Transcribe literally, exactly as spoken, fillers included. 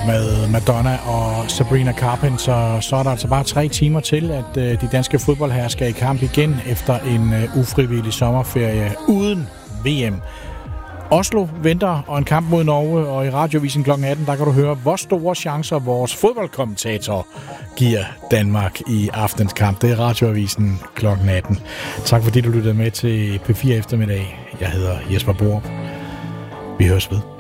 med Madonna og Sabrina Carpenter, så er der altså bare tre timer til, at de danske fodboldherrer skal i kamp igen efter en ufrivillig sommerferie uden V M. Oslo venter og en kamp mod Norge, og i Radiovisen klokken atten, der kan du høre, hvor store chancer vores fodboldkommentator giver Danmark i aftens kamp. Det er Radioavisen klokken atten. Tak fordi du lyttede med til P fire eftermiddag. Jeg hedder Jesper Borup. Vi høres ved.